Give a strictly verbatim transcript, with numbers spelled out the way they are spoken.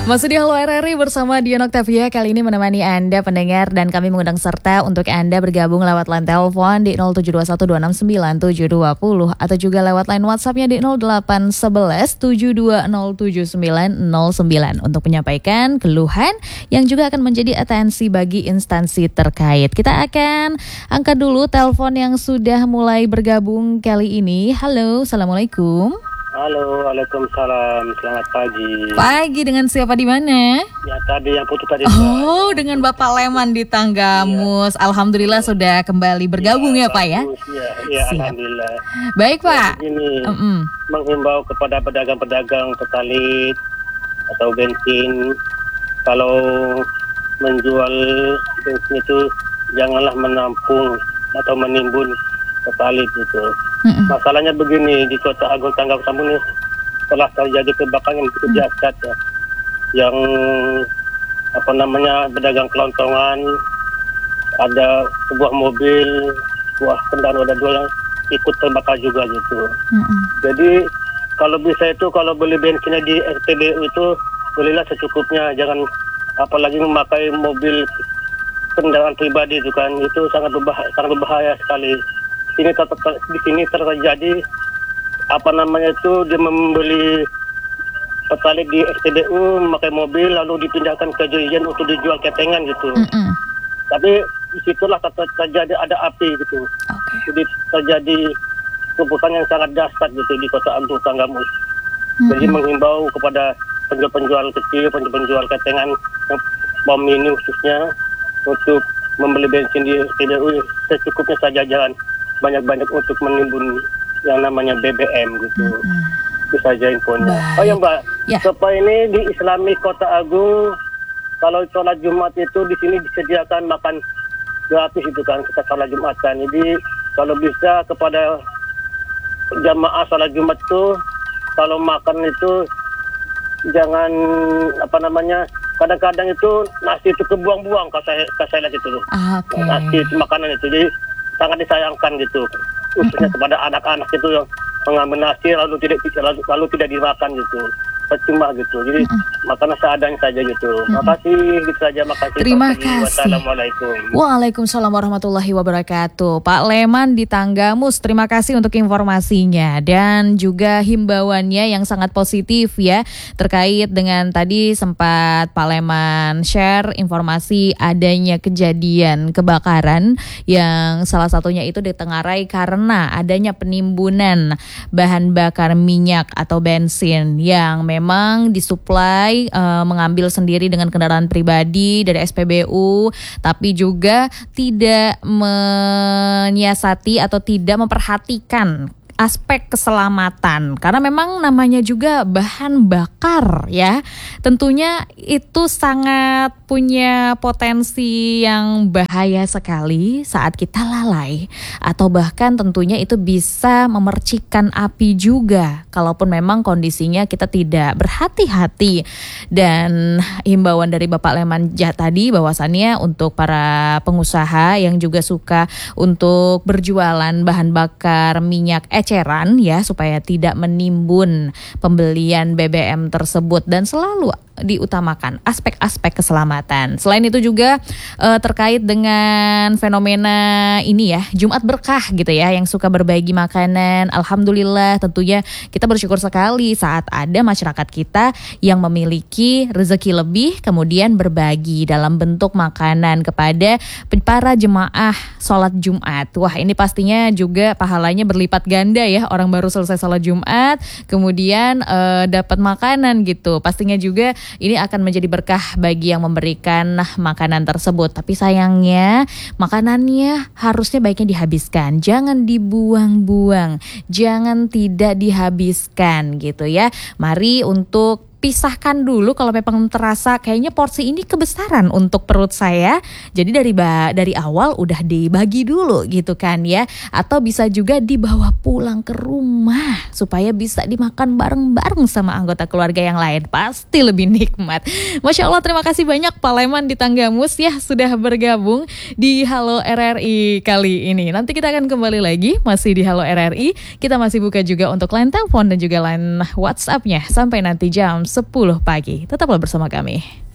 Masih di Halo R R I bersama Dian Octavia, kali ini menemani Anda pendengar, dan kami mengundang serta untuk Anda bergabung lewat line telepon di nol tujuh dua satu dua enam sembilan tujuh dua nol atau juga lewat line WhatsApp-nya di nol delapan satu satu tujuh dua nol tujuh sembilan nol sembilan untuk menyampaikan keluhan yang juga akan menjadi atensi bagi instansi terkait. Kita akan angkat dulu telepon yang sudah mulai bergabung kali ini. Halo, Assalamualaikum. Halo, waalaikumsalam. Selamat pagi. Pagi, dengan siapa di mana? Ya tadi yang putus tadi. Oh, Pak. Dengan Bapak Leman di Tanggamus. Ya. Alhamdulillah sudah kembali bergabung ya, ya Pak ya. Ya, ya alhamdulillah. Baik Pak. Ini mm-hmm. menghimbau kepada pedagang-pedagang pertalit atau bensin, kalau menjual bensin itu janganlah menampung atau menimbun pertalit itu. Mm-mm. Masalahnya begini, di Kota Agung Tanggamus ini telah terjadi kebakaran yang cukup dahsyat ya, yang apa namanya pedagang kelontongan, ada sebuah mobil, sebuah kendaraan roda dua yang ikut terbakar juga gitu. Mm-mm. Jadi kalau bisa itu kalau beli bensinnya di S P B U itu belilah secukupnya, jangan apalagi memakai mobil kendaraan pribadi itu kan, itu sangat berbahaya, sangat berbahaya sekali. Ini ter- ter- di sini terjadi apa namanya itu dia membeli pertalite di S P B U, memakai mobil lalu dipindahkan ke Joyen untuk dijual ketengan gitu. Mm-mm. Tapi disitulah ter- terjadi ada api gitu. Okay. Jadi terjadi kebakaran yang sangat dahsyat gitu di Kota Agung Tanggamus. Mm-hmm. Jadi menghimbau kepada penjual-penjual kecil, penjual-penjual ketengan yang bom mini khususnya untuk membeli bensin di S P B U secukupnya saja, jangan banyak-banyak untuk menimbun yang namanya B B M gitu. Mm-hmm. Itu saja infonya. Baik. Oh ya Mbak, ya. Supaya ini di Islami Kota Agung, kalau sholat Jumat itu di sini disediakan makan gratis itu kan, kita sholat Jumatan. Jadi kalau bisa kepada jamaah sholat Jumat itu, kalau makan itu jangan apa namanya, kadang-kadang itu nasi itu kebuang-buang kalau saya, kalau saya lihat itu loh. Okay. Nasi itu makanan itu, jadi sangat disayangkan gitu, khususnya kepada anak-anak itu yang mengambil nasi lalu tidak lalu, lalu tidak dimakan gitu, percuma gitu. Jadi makanlah seadanya saja gitu. Makasih, gitu saja. Makasih. Terima kasih. Wassalamualaikum. Waalaikumsalam warahmatullahi wabarakatuh. Pak Leman di Tanggamus, terima kasih untuk informasinya dan juga himbauannya yang sangat positif ya, terkait dengan tadi sempat Pak Leman share informasi adanya kejadian kebakaran yang salah satunya itu ditengarai karena adanya penimbunan bahan bakar minyak atau bensin yang memang disuplai e, mengambil sendiri dengan kendaraan pribadi dari S P B U, tapi juga tidak menyiasati atau tidak memperhatikan aspek keselamatan, karena memang namanya juga bahan bakar ya, tentunya itu sangat punya potensi yang bahaya sekali saat kita lalai, atau bahkan tentunya itu bisa memercikan api juga kalaupun memang kondisinya kita tidak berhati-hati. Dan himbauan dari Bapak Leman tadi bahwasannya untuk para pengusaha yang juga suka untuk berjualan bahan bakar minyak eceran ya, supaya tidak menimbun pembelian B B M tersebut dan selalu diutamakan aspek-aspek keselamatan. Selain itu juga e, terkait dengan fenomena ini ya, Jumat Berkah gitu ya, yang suka berbagi makanan. Alhamdulillah tentunya kita bersyukur sekali saat ada masyarakat kita yang memiliki rezeki lebih kemudian berbagi dalam bentuk makanan kepada para jemaah sholat Jumat. Wah, ini pastinya juga pahalanya berlipat ganda ya, orang baru selesai sholat Jumat kemudian e, dapat makanan gitu. Pastinya juga ini akan menjadi berkah bagi yang memberikan makanan tersebut. Tapi sayangnya makanannya harusnya baiknya dihabiskan, jangan dibuang-buang, jangan tidak dihabiskan gitu ya. Mari untuk pisahkan dulu kalau memang terasa kayaknya porsi ini kebesaran untuk perut saya. Jadi dari ba- dari awal udah dibagi dulu gitu kan ya. Atau bisa juga dibawa pulang ke rumah supaya bisa dimakan bareng-bareng sama anggota keluarga yang lain. Pasti lebih nikmat. Masya Allah, terima kasih banyak Pak Leman di Tanggamus ya sudah bergabung di Halo R R I kali ini. Nanti kita akan kembali lagi masih di Halo R R I. Kita masih buka juga untuk line telepon dan juga line WhatsApp-nya sampai nanti jam sepuluh pagi. Tetaplah bersama kami.